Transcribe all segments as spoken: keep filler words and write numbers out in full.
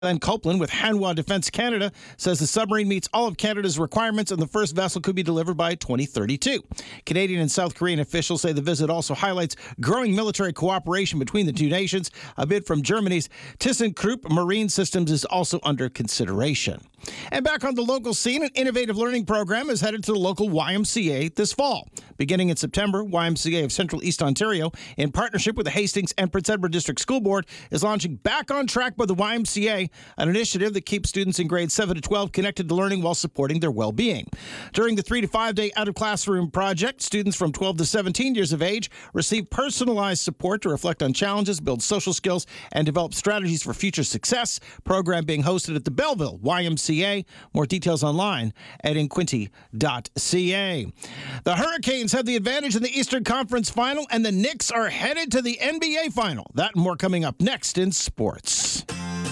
Glenn Copeland with Hanwha Defence Canada says the submarine meets all of Canada's requirements and the first vessel could be delivered by twenty thirty-two. Canadian and South Korean officials say the visit also highlights growing military cooperation between the two nations. A bid from Germany's ThyssenKrupp Marine Systems is also under consideration. And back on the local scene, an innovative learning program is headed to the local Y M C A this fall. Beginning in September, Y M C A of Central East Ontario, in partnership with the Hastings and Prince Edward District School Board, is launching Back on Track by the Y M C A, an initiative that keeps students in grades seven to twelve connected to learning while supporting their well-being. During the three to five day out-of-classroom project, students from twelve to seventeen years of age receive personalized support to reflect on challenges, build social skills, and develop strategies for future success. Program being hosted at the Belleville Y M C A. More details online at inquinty dot c a. The Hurricanes have the advantage in the Eastern Conference Final, and the Knicks are headed to the N B A Final. That and more coming up next in sports.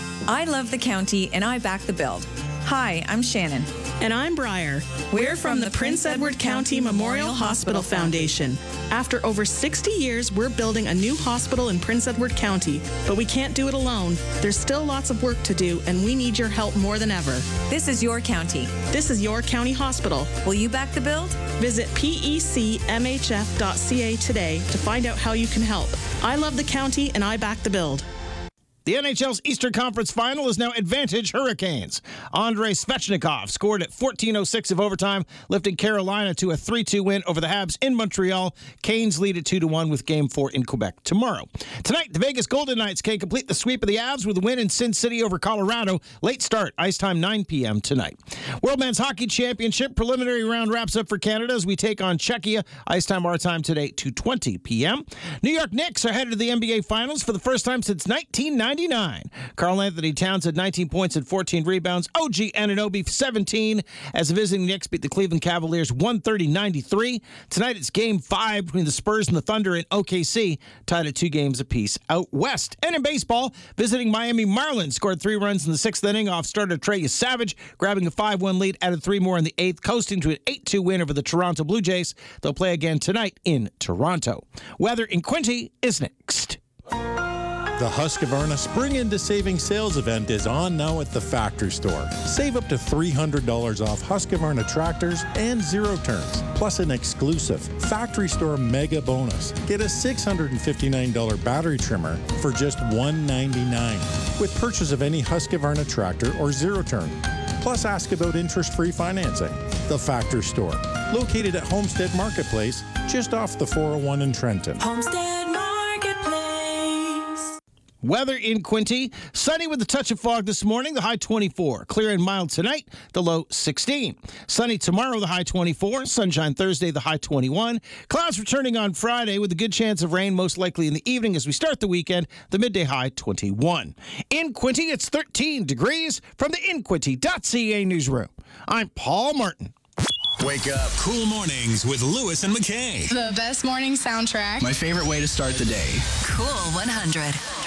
I love the county, and I back the build. Hi, I'm Shannon. And I'm Briar. We're from the Prince Edward County Memorial Hospital Foundation. After over sixty years, we're building a new hospital in Prince Edward County, but we can't do it alone. There's still lots of work to do, and we need your help more than ever. This is your county. This is your county hospital. Will you back the build? Visit P E C M H F dot C A today to find out how you can help. I love the county, and I back the build. The N H L's Eastern Conference Final is now advantage Hurricanes. Andrei Svechnikov scored at fourteen oh six of overtime, lifting Carolina to a three two win over the Habs in Montreal. Canes lead at two to one with Game four in Quebec tomorrow. Tonight, the Vegas Golden Knights can complete the sweep of the Avs with a win in Sin City over Colorado. Late start, ice time nine p.m. tonight. World Men's Hockey Championship preliminary round wraps up for Canada as we take on Czechia. Ice time our time today, two twenty p.m. New York Knicks are headed to the N B A Finals for the first time since nineteen ninety-nine. Karl Anthony Towns had nineteen points and fourteen rebounds. O G Anunoby, seventeen, as the visiting Knicks beat the Cleveland Cavaliers one thirty to ninety-three. Tonight it's Game five between the Spurs and the Thunder in O K C, tied at two games apiece out west. And in baseball, visiting Miami Marlins scored three runs in the sixth inning off starter Trey Savage, grabbing a five one lead, added three more in the eighth, coasting to an eight two win over the Toronto Blue Jays. They'll play again tonight in Toronto. Weather in Quinty is next. The Husqvarna Spring Into Savings Sales event is on now at the Factory Store. Save up to three hundred dollars off Husqvarna tractors and zero turns, plus an exclusive Factory Store mega bonus. Get a six hundred fifty-nine dollars battery trimmer for just one hundred ninety-nine dollars with purchase of any Husqvarna tractor or zero turn. Plus, ask about interest-free financing. The Factory Store, located at Homestead Marketplace, just off the four oh one in Trenton. Homestead Marketplace. Weather in Quinty, sunny with a touch of fog this morning, the high twenty-four. Clear and mild tonight, the low sixteen. Sunny tomorrow, the high twenty-four. Sunshine Thursday, the high twenty-one. Clouds returning on Friday with a good chance of rain, most likely in the evening as we start the weekend, the midday high twenty-one. In Quinty, it's thirteen degrees from the inquinty dot c a newsroom. I'm Paul Martin. Wake up. Cool mornings with Lewis and McKay. The best morning soundtrack. My favorite way to start the day. Cool one hundred.